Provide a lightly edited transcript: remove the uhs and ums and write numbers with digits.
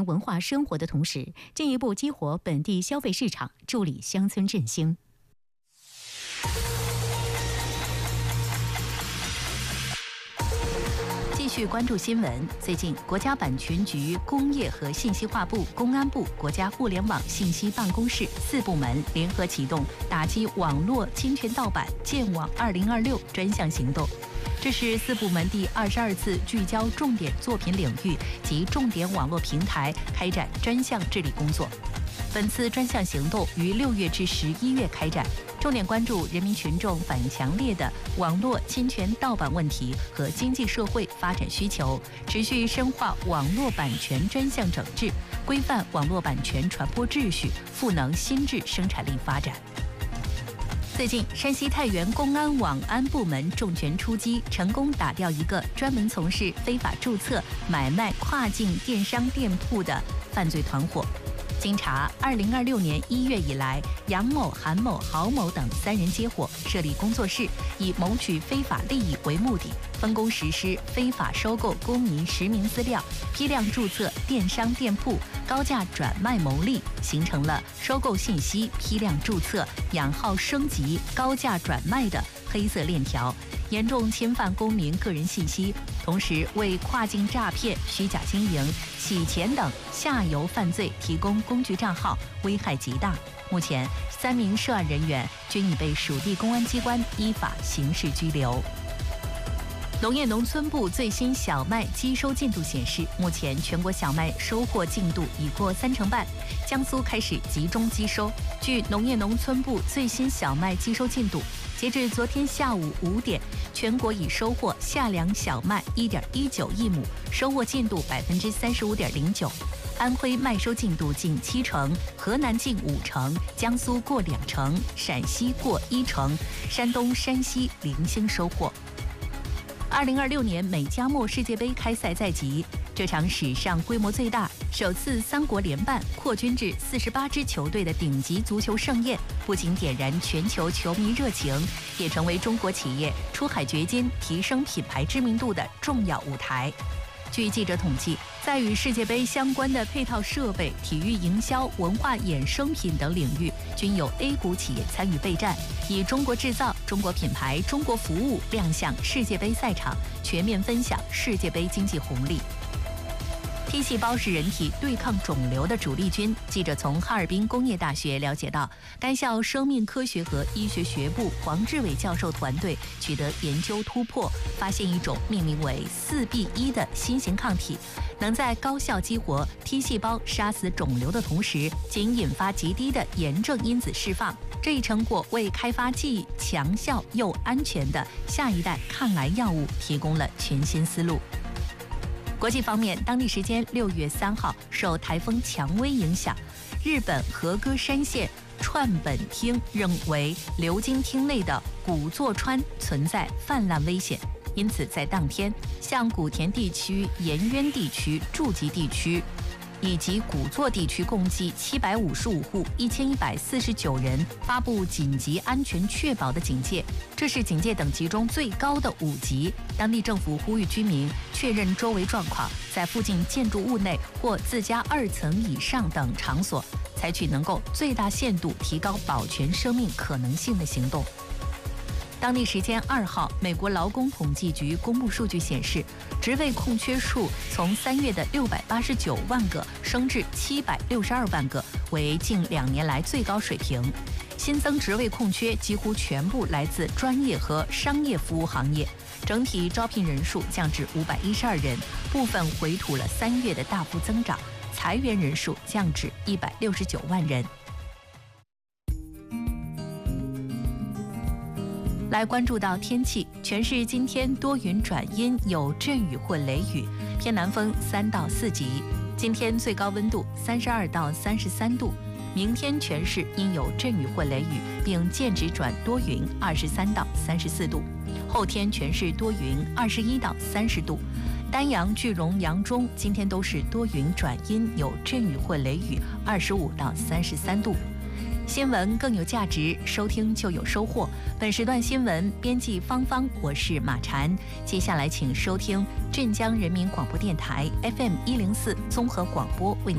文化生活的同时，进一步激活本地消费市场，助力乡村振兴。继续关注新闻。最近，国家版权局、工业和信息化部、公安部、国家互联网信息办公室4部门联合启动打击网络侵权盗版建网2026专项行动。这是4部门第22次聚焦重点作品领域及重点网络平台开展专项治理工作。本次专项行动于6月至11月开展，重点关注人民群众反映强烈的网络侵权盗版问题和经济社会发展需求，持续深化网络版权专项整治，规范网络版权传播秩序，赋能新质生产力发展。最近，山西太原公安网安部门重拳出击，成功打掉一个专门从事非法注册、买卖跨境电商店铺的犯罪团伙。经查，2026年1月以来，杨某、韩某、郝某等3人接伙，设立工作室，以谋取非法利益为目的，分工实施非法收购公民实名资料、批量注册电商店铺、高价转卖牟利，形成了收购信息、批量注册、养号升级、高价转卖的黑色链条，严重侵犯公民个人信息，同时为跨境诈骗、虚假经营、洗钱等下游犯罪提供工具账号，危害极大。目前3名涉案人员均已被属地公安机关依法刑事拘留。农业农村部最新小麦机收进度显示，目前全国小麦收获进度已过3成半，江苏开始集中机收。据农业农村部最新小麦机收进度，截至昨天下午5点，全国已收获夏粮小麦1.19亿亩，收获进度35.09%。安徽麦收进度近7成，河南近5成，江苏过2成，陕西过1成，山东、山西零星收获。2026年美加墨世界杯开赛在即，这场史上规模最大、首次3国联办扩军至48支球队的顶级足球盛宴，不仅点燃全球球迷热情，也成为中国企业出海掘金、提升品牌知名度的重要舞台。据记者统计，在与世界杯相关的配套设备、体育营销、文化衍生品等领域，均有 A 股企业参与备战，以中国制造、中国品牌、中国服务亮相世界杯赛场，全面分享世界杯经济红利。T 细胞是人体对抗肿瘤的主力军。记者从哈尔滨工业大学了解到，该校生命科学和医学学部黄志伟教授团队取得研究突破，发现一种命名为4B1的新型抗体，能在高效激活 T 细胞杀死肿瘤的同时，仅引发极低的炎症因子释放。这一成果为开发既强效又安全的下一代抗癌药物提供了全新思路。国际方面，当地时间6月3号，受台风蔷薇影响，日本和歌山县川本町认为流经町内的古座川存在泛滥危险，因此在当天向古田地区、岩渊地区、筑吉地区以及古座地区共计755户1149人发布紧急安全确保的警戒，这是警戒等级中最高的5级。当地政府呼吁居民确认周围状况，在附近建筑物内或自家2层以上等场所采取能够最大限度提高保全生命可能性的行动。当地时间2号，美国劳工统计局公布数据显示，职位空缺数从3月的689万个升至762万个，为近2年来最高水平。新增职位空缺几乎全部来自专业和商业服务行业，整体招聘人数降至512人，部分回吐了3月的大幅增长，裁员人数降至169万人。来关注到天气，全市今天多云转阴，有阵雨或雷雨，偏南风3到4级。今天最高温度32到33度，明天全市阴有阵雨或雷雨，并间止转多云23到34度。后天全市多云21到30度。丹阳、句容、扬中今天都是多云转阴，有阵雨或雷雨25到33度。新闻更有价值，收听就有收获。本时段新闻编辑芳芳，我是马婵。接下来请收听镇江人民广播电台 FM104综合广播为您